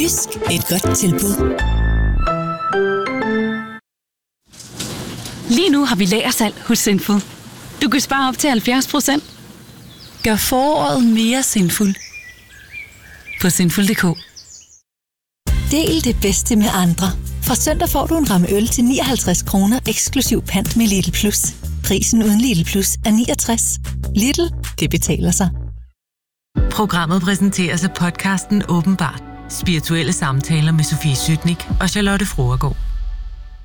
Jysk, et godt tilbud. Lige nu har vi lagersalg hos Sinful. Du kan spare op til 70%. Gør foråret mere Sinful på Sinful.dk. Del det bedste med andre. Fra søndag får du en ramme øl til 59 kroner eksklusiv pant med Lidl Plus. Prisen uden Lidl Plus er 69. Lidl, det betaler sig. Programmet præsenteres af podcasten Åbenbart. Spirituelle samtaler med Sofie Sytnik og Charlotte Froergaard.